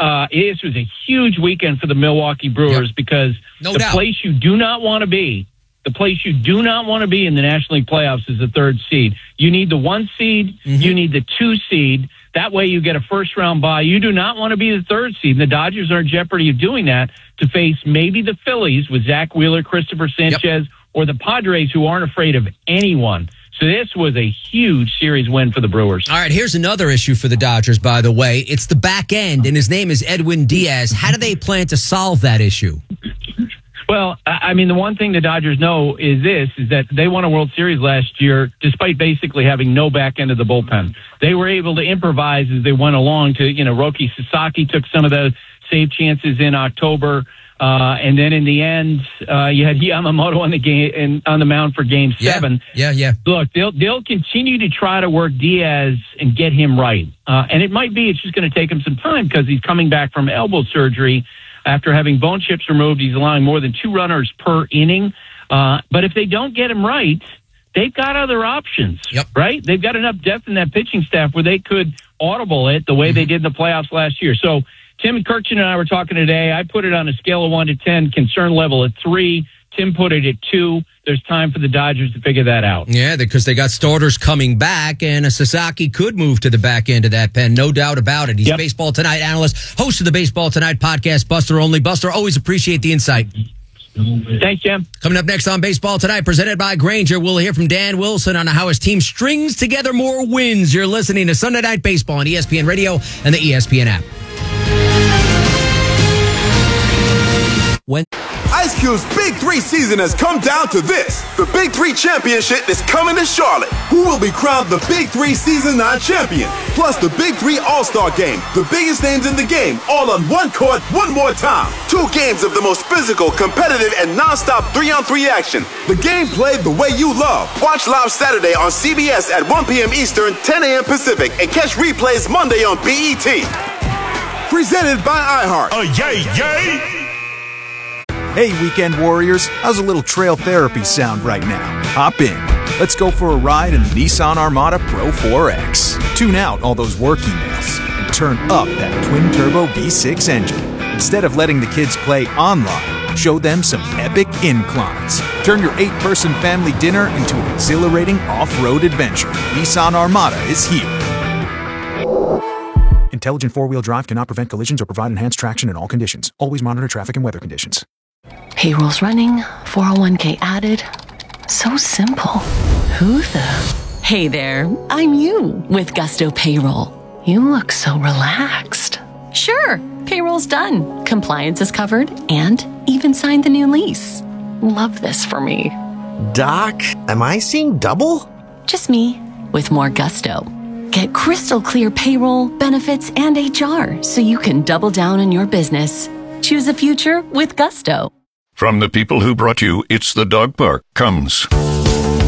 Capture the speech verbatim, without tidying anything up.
uh, this was a huge weekend for the Milwaukee Brewers yep. because no the doubt. place you do not want to be, the place you do not want to be in the National League playoffs is the third seed. You need the one seed. Mm-hmm. You need the two seed. That way you get a first-round bye. You do not want to be the third seed. And the Dodgers are in jeopardy of doing that to face maybe the Phillies with Zach Wheeler, Christopher Sanchez, yep. or the Padres, who aren't afraid of anyone. So this was a huge series win for the Brewers. All right, here's another issue for the Dodgers, by the way. It's the back end, and his name is Edwin Diaz. How do they plan to solve that issue? Well, I mean, the one thing the Dodgers know is this, is that they won a World Series last year despite basically having no back end of the bullpen. They were able to improvise as they went along to, you know, Roki Sasaki took some of those save chances in October. Uh, and then in the end, uh, you had Yamamoto on the game in, on the mound for Game Seven. Yeah, yeah. yeah. Look, they'll they'll continue to try to work Diaz and get him right. Uh, and it might be it's just going to take him some time because he's coming back from elbow surgery after having bone chips removed. He's allowing more than two runners per inning. Uh, but if they don't get him right, they've got other options, yep. right? They've got enough depth in that pitching staff where they could audible it the way mm-hmm. they did in the playoffs last year. So Tim Kirchin and I were talking today. I put it on a scale of one to ten, concern level at three. Tim put it at two. There's time for the Dodgers to figure that out. Yeah, because they got starters coming back, and a Sasaki could move to the back end of that pen, no doubt about it. He's yep. Baseball Tonight analyst, host of the Baseball Tonight podcast, Buster Olney. Buster, always appreciate the insight. Thanks, Jim. Coming up next on Baseball Tonight, presented by Grainger, we'll hear from Dan Wilson on how his team strings together more wins. You're listening to Sunday Night Baseball on E S P N Radio and the E S P N app. When Ice Cube's Big Three season has come down to this. The Big Three Championship is coming to Charlotte. Who will be crowned the Big Three Season nine champion? Plus the Big Three All-Star Game. The biggest names in the game, all on one court, one more time. Two games of the most physical, competitive, and non-stop three-on-three action. The game played the way you love. Watch live Saturday on C B S at one p.m. Eastern, ten a.m. Pacific, and catch replays Monday on B E T. Presented by iHeart. Oh, yay, yay! Hey, Weekend Warriors, how's a little trail therapy sound right now? Hop in. Let's go for a ride in the Nissan Armada Pro four X. Tune out all those work emails and turn up that twin-turbo V six engine. Instead of letting the kids play online, show them some epic inclines. Turn your eight-person family dinner into an exhilarating off-road adventure. Nissan Armada is here. Intelligent four-wheel drive cannot prevent collisions or provide enhanced traction in all conditions. Always monitor traffic and weather conditions. Payroll's running, four oh one k added. So simple. Who the? Hey there, I'm you with Gusto Payroll. You look so relaxed. Sure, payroll's done. Compliance is covered and even signed the new lease. Love this for me. Doc, am I seeing double? Just me with more gusto. Get crystal clear payroll, benefits, and H R so you can double down on your business. Choose a future with Gusto. From the people who brought you It's the Dog Park comes